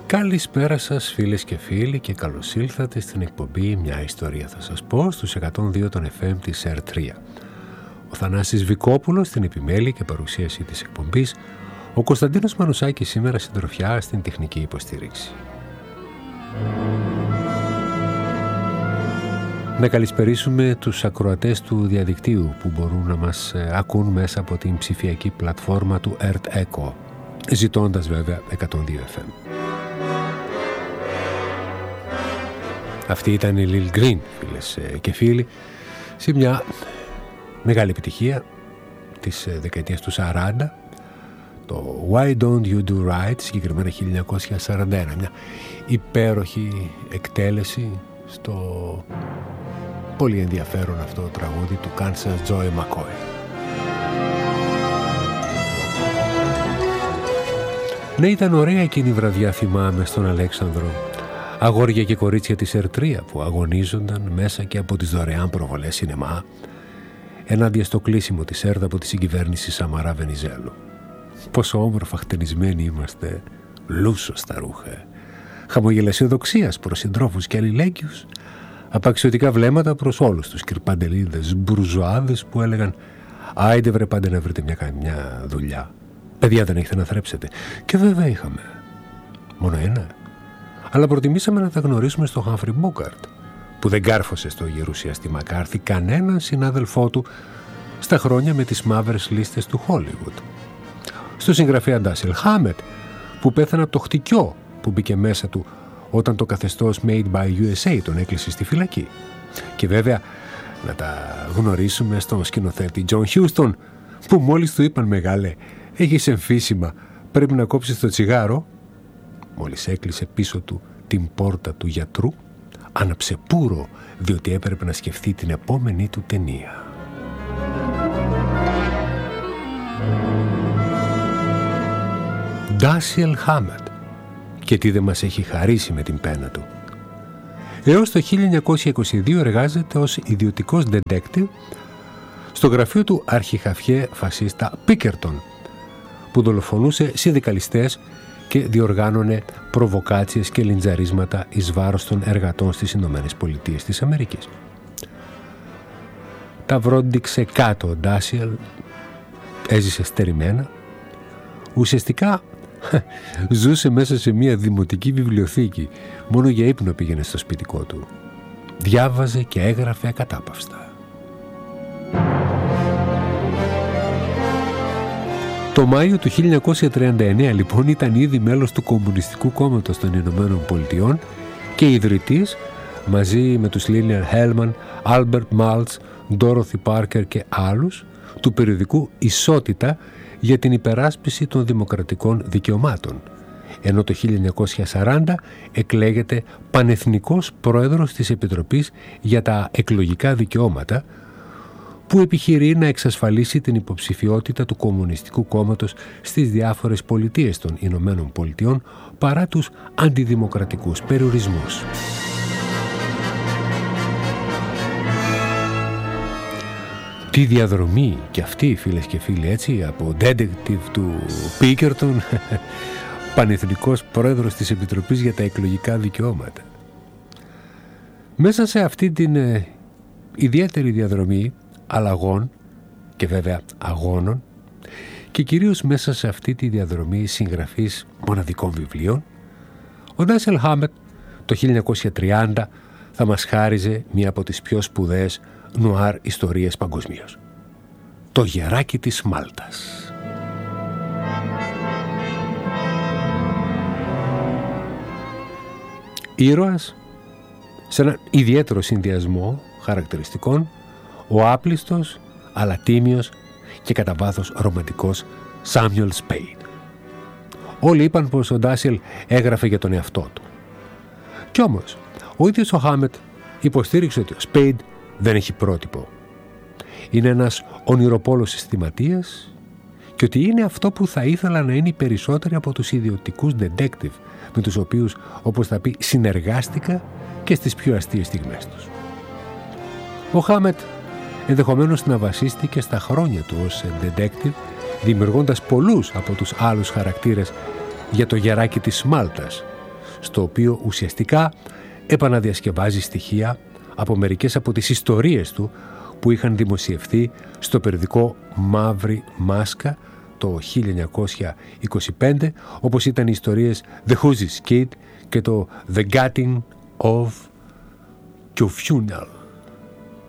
Καλησπέρα σας φίλες και φίλοι και καλώς ήλθατε στην εκπομπή «Μια ιστορία θα σας πω» στους 102 των FM της ΕΡΤ3. Ο Θανάσης Βικόπουλος στην επιμέλεια και παρουσίαση της εκπομπής, ο Κωνσταντίνος Μανουσάκης σήμερα συντροφιά στην τεχνική υποστήριξη. Να καλησπερίσουμε τους ακροατές του διαδικτύου που μπορούν να μας ακούν μέσα από την ψηφιακή πλατφόρμα του ΕΡΤ Echo, ζητώντας βέβαια 102 FM. Αυτή ήταν η Lil Green, φίλες και φίλοι, σε μια μεγάλη επιτυχία της δεκαετίας του 40, το Why Don't You Do Right, συγκεκριμένα 1941, μια υπέροχη εκτέλεση στο πολύ ενδιαφέρον αυτό το τραγούδι του Kansas Joe McCoy. Ναι, ήταν ωραία εκείνη η βραδιά, θυμάμαι, στον Αλέξανδρο. Αγόρια και κορίτσια της ΕΡΤ3 που αγωνίζονταν μέσα και από τις δωρεάν προβολές σινεμά ενάντια στο κλείσιμο της ΕΡΤ από τη συγκυβέρνηση Σαμαρά Βενιζέλου. Πόσο όμορφα χτενισμένοι είμαστε, λούσο στα ρούχα, χαμογελασιοδοξίας προς συντρόφους και αλληλέγγυους, απαξιωτικά βλέμματα προς όλους τους κυρπαντελίδες μπουρζουάδες που έλεγαν «Άιντε βρε, πάντε να βρείτε μια δουλειά. Παιδιά, δεν έχετε να θρέψετε». Και βέβαια είχαμε μόνο ένα. Αλλά προτιμήσαμε να τα γνωρίσουμε στο Χάμφρι Μπόκαρτ, που δεν κάρφωσε στο γερουσιαστή Μακάρθι κανέναν συνάδελφό του στα χρόνια με τις μαύρες λίστες του Χόλιγουτ. Στο συγγραφέα Ντάσελ Χάμετ, που πέθανε από το χτυκιό που μπήκε μέσα του όταν το καθεστώς Made by USA τον έκλεισε στη φυλακή. Και βέβαια να τα γνωρίσουμε στον σκηνοθέτη Τζον Χιούστον, που μόλις του είπαν «Μεγάλε, έχεις εμφύσιμα, πρέπει να κόψεις το τσιγάρο», μόλις έκλεισε πίσω του την πόρτα του γιατρού, άναψε πούρο, διότι έπρεπε να σκεφτεί την επόμενη του ταινία. Ντάσιελ Χάμετ, και τι δεν μας έχει χαρίσει με την πένα του. Έως το 1922 εργάζεται ως ιδιωτικός detective στο γραφείο του αρχιχαφιέ φασίστα Πίκερτον, που δολοφονούσε συνδικαλιστές και διοργάνωνε προβοκάτσιες και λιντζαρίσματα εις βάρος των εργατών στις Ηνωμένες Πολιτείες της Αμερικής. Τα βρόντιξε κάτω ο Ντάσιελ, έζησε στερημένα, ουσιαστικά ζούσε μέσα σε μια δημοτική βιβλιοθήκη, μόνο για ύπνο πήγαινε στο σπιτικό του. Διάβαζε και έγραφε ακατάπαυστα. Το Μάιο του 1939 λοιπόν ήταν ήδη μέλος του Κομμουνιστικού Κόμματος των Ηνωμένων Πολιτειών και ιδρυτής, μαζί με τους Λίνιαρ Χέλμαν, Άλμπερτ Μάλτς, Ντόροθι Πάρκερ και άλλους, του περιοδικού «Ισότητα για την υπεράσπιση των δημοκρατικών δικαιωμάτων», ενώ το 1940 εκλέγεται πανεθνικός πρόεδρος της Επιτροπής για τα εκλογικά δικαιώματα, που επιχειρεί να εξασφαλίσει την υποψηφιότητα του Κομμουνιστικού Κόμματος στις διάφορες πολιτείες των Ηνωμένων Πολιτειών παρά τους αντιδημοκρατικούς περιορισμούς. Τι διαδρομή και αυτή, φίλες και φίλοι, έτσι, από detective του Πίκερτον, πανεθνικός πρόεδρος της Επιτροπής για τα εκλογικά δικαιώματα. Μέσα σε αυτή την ιδιαίτερη διαδρομή αλλαγών και βέβαια αγώνων, και κυρίως μέσα σε αυτή τη διαδρομή συγγραφής μοναδικών βιβλίων, ο Ντάσιελ Χάμετ το 1930 θα μας χάριζε μία από τις πιο σπουδαίες νουάρ ιστορίες παγκοσμίως. Το γεράκι της Μάλτας. Ήρωας σε έναν ιδιαίτερο συνδυασμό χαρακτηριστικών, ο άπλιστος αλλά τίμιος και κατά βάθος ρομαντικός Σάμιουελ Σπέιντ. Όλοι είπαν πως ο Ντάσιελ έγραφε για τον εαυτό του. Κι όμως ο ίδιος ο Χάμετ υποστήριξε ότι ο Σπέιντ δεν έχει πρότυπο. Είναι ένας ονειροπόλος συστηματίας και ότι είναι αυτό που θα ήθελα να είναι οι περισσότεροι από τους ιδιωτικούς detective με τους οποίους, όπως θα πει, συνεργάστηκα και στις πιο αστείες στιγμές τους. Ο Χάμετ ενδεχομένως να βασίστηκε στα χρόνια του ως detective, δημιουργώντας πολλούς από τους άλλους χαρακτήρες για το γεράκι της Μάλτας, στο οποίο ουσιαστικά επαναδιασκευάζει στοιχεία από μερικές από τις ιστορίες του που είχαν δημοσιευθεί στο περιοδικό Μαύρη Μάσκα το 1925, όπως ήταν οι ιστορίες The Who's Kid και το The Gutting of Kyofuneral.